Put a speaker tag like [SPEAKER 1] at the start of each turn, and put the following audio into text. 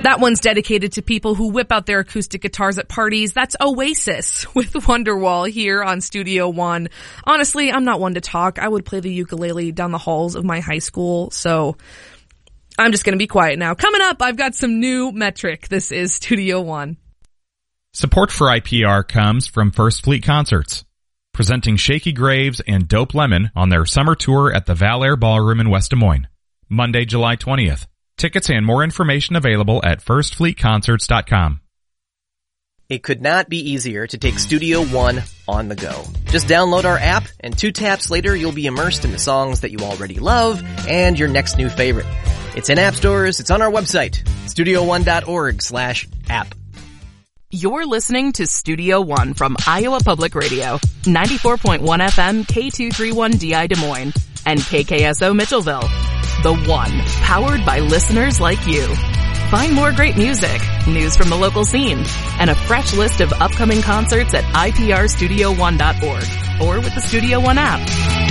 [SPEAKER 1] That one's dedicated to people who whip out their acoustic guitars at parties. That's Oasis with Wonderwall here on Studio One. Honestly, I'm not one to talk. I would play the ukulele down the halls of my high school, so I'm just going to be quiet now. Coming up, I've got some new metric. This is Studio One.
[SPEAKER 2] Support for IPR comes from First Fleet Concerts, presenting Shaky Graves and Dope Lemon on their summer tour at the Val Air Ballroom in West Des Moines, Monday, July 20th. Tickets and more information available at firstfleetconcerts.com.
[SPEAKER 3] It could not be easier to take Studio One on the go. Just download our app, and 2 taps later you'll be immersed in the songs that you already love and your next new favorite. It's in app stores, it's on our website, studio1.org/app.
[SPEAKER 4] You're listening to Studio One from Iowa Public Radio, 94.1 FM K231DI Des Moines, and KKSO Mitchellville. The One, powered by listeners like you. Find more great music, news from the local scene, and a fresh list of upcoming concerts at iprstudio1.org or with the Studio One app.